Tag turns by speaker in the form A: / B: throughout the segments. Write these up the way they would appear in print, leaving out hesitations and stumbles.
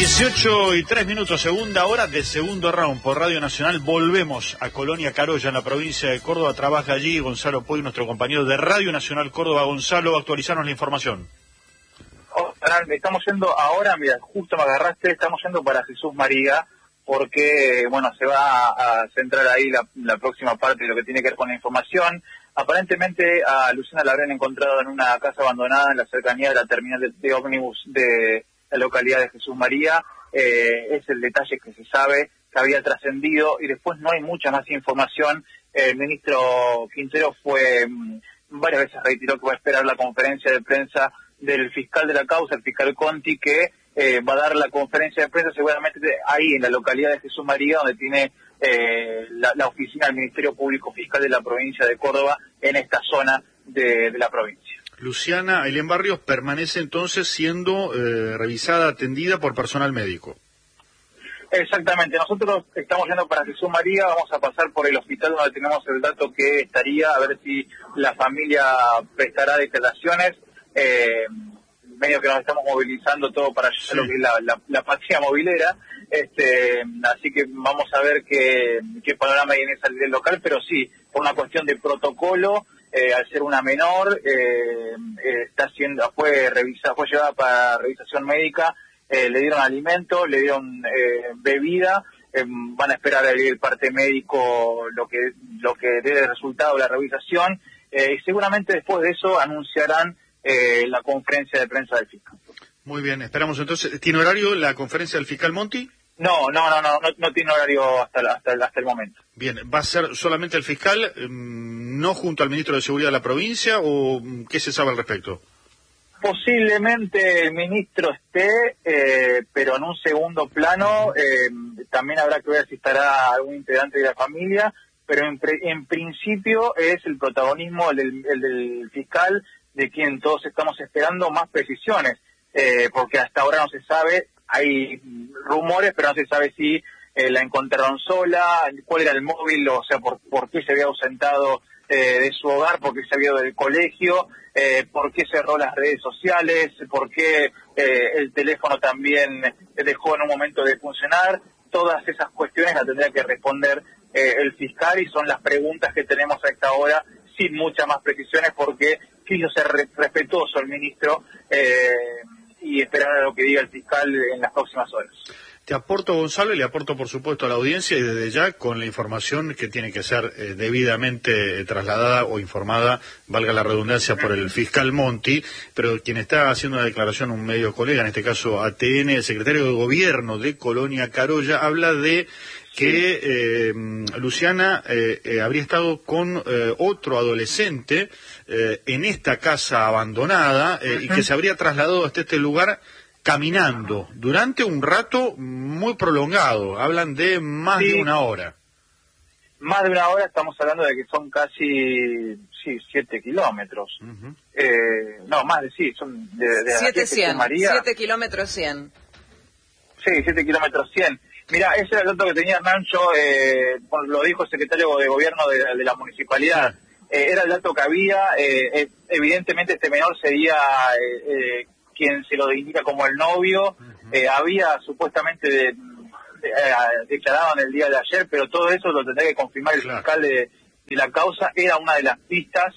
A: 18:03, segunda hora de segundo round por Radio Nacional. Volvemos a Colonia Carolla, en la provincia de Córdoba. Trabaja allí Gonzalo Puy, nuestro compañero de Radio Nacional Córdoba. Gonzalo, actualizarnos la información.
B: Estamos yendo ahora, mira, justo me agarraste, estamos yendo para Jesús María, porque, bueno, se va a centrar ahí la próxima parte de lo que tiene que ver con la información. Aparentemente a Luciana la habrían encontrado en una casa abandonada en la cercanía de la terminal de ómnibus de la localidad de Jesús María. Es el detalle que se sabe, que había trascendido, y después no hay mucha más información. El ministro Quintero varias veces reiteró que va a esperar la conferencia de prensa del fiscal de la causa, el fiscal Conti, que va a dar la conferencia de prensa seguramente ahí en la localidad de Jesús María, donde tiene la oficina del Ministerio Público Fiscal de la provincia de Córdoba, en esta zona de la provincia.
A: Luciana Ailén Barrios permanece entonces siendo revisada, atendida por personal médico.
B: Exactamente, nosotros estamos yendo para Jesús María, vamos a pasar por el hospital donde tenemos el dato que estaría, a ver si la familia prestará declaraciones. Medio que nos estamos movilizando todo para
A: sí,
B: lo que es la patria movilera, así que vamos a ver qué panorama hay en esa ley local, pero sí, por una cuestión de protocolo, al ser una menor, fue llevada para revisación médica, le dieron alimento, le dieron bebida, van a esperar el parte médico lo que dé de resultado la revisación, y seguramente después de eso anunciarán la conferencia de prensa del fiscal.
A: Muy bien, esperamos entonces. ¿Tiene horario la conferencia del fiscal Monti?
B: No tiene horario hasta el momento.
A: Bien, ¿va a ser solamente el fiscal, no junto al ministro de Seguridad de la provincia, o qué se sabe al respecto?
B: Posiblemente el ministro esté, pero en un segundo plano. También habrá que ver si estará algún integrante de la familia, pero en principio es el protagonismo el del fiscal, de quien todos estamos esperando más precisiones, porque hasta ahora no se sabe, hay rumores, pero no se sabe si la encontraron sola, cuál era el móvil, o sea, por qué se había ausentado de su hogar, por qué se había ido del colegio, por qué cerró las redes sociales, por qué el teléfono también dejó en un momento de funcionar. Todas esas cuestiones las tendría que responder el fiscal, y son las preguntas que tenemos a esta hora, sin muchas más precisiones, porque quiso ser respetuoso el ministro y esperar a lo que diga el fiscal en las próximas horas.
A: Te aporto, Gonzalo, y le aporto, por supuesto, a la audiencia, y desde ya con la información que tiene que ser debidamente trasladada o informada, valga la redundancia, por el fiscal Monti, pero quien está haciendo una declaración, un medio colega, en este caso ATN, el secretario de Gobierno de Colonia Carolla, habla de que Luciana habría estado con otro adolescente en esta casa abandonada y que se habría trasladado hasta este lugar caminando durante un rato muy prolongado. Hablan de más de una hora.
B: Más de una hora, estamos hablando de que son casi 7 kilómetros. No, más de son de
C: 7 kilómetros 100.
B: Sí, 7 kilómetros 100. Mira, ese era el dato que tenía Hernancho, lo dijo el secretario de Gobierno de la municipalidad. Era el dato que había. Evidentemente este menor sería quien se lo indica como el novio. Había supuestamente declarado en el día de ayer, pero todo eso lo tendrá que confirmar el fiscal de la causa. Era una de las pistas,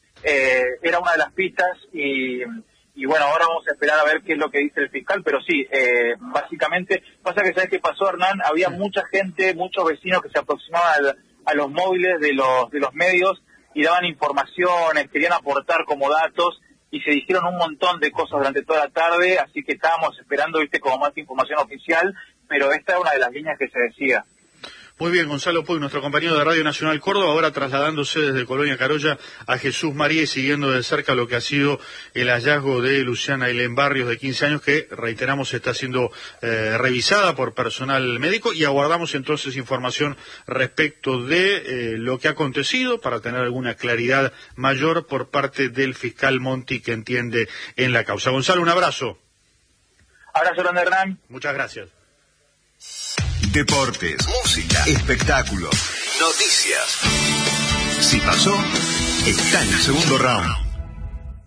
B: y bueno, ahora vamos a esperar a ver qué es lo que dice el fiscal, pero sí, básicamente, pasa que ¿sabes qué pasó, Hernán? Había mucha gente, muchos vecinos que se aproximaban a los móviles de los medios y daban informaciones, querían aportar como datos, y se dijeron un montón de cosas durante toda la tarde, así que estábamos esperando, como más información oficial, pero esta es una de las líneas que se decía.
A: Muy bien, Gonzalo Puy, nuestro compañero de Radio Nacional Córdoba, ahora trasladándose desde Colonia Carolla a Jesús María y siguiendo de cerca lo que ha sido el hallazgo de Luciana Ailén Barrios, de 15 años, que, reiteramos, está siendo revisada por personal médico, y aguardamos entonces información respecto de lo que ha acontecido para tener alguna claridad mayor por parte del fiscal Monti, que entiende en la causa. Gonzalo, un abrazo.
B: Abrazo grande, Hernán.
A: Muchas gracias.
D: Deportes, música, espectáculos, noticias. Si pasó, está en el segundo round.